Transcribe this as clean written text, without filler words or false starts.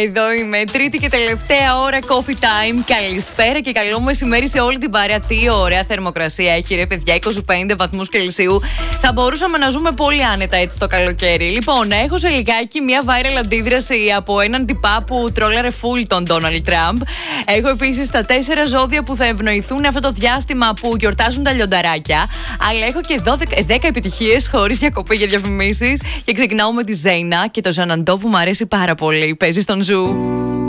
Εδώ είμαι. Τρίτη και τελευταία ώρα coffee time. Καλησπέρα και καλό μεσημέρι σε όλη την παρέα. Τι ωραία θερμοκρασία έχει, ρε παιδιά, 25 βαθμούς Κελσίου. Θα μπορούσαμε να ζούμε πολύ άνετα έτσι το καλοκαίρι. Λοιπόν, έχω σε λιγάκι μια viral αντίδραση από έναν τυπά που τρόλαρε full τον Donald Trump. Έχω επίσης τα 4 ζώδια που θα ευνοηθούν αυτό το διάστημα που γιορτάζουν τα λιονταράκια. Αλλά έχω και 10 επιτυχίες χωρίς διακοπή για διαφημίσεις. Και ξεκινάω με τη Ζέινα και το Ζαναντό που μου αρέσει πάρα πολύ. Παίζει στον Ζου.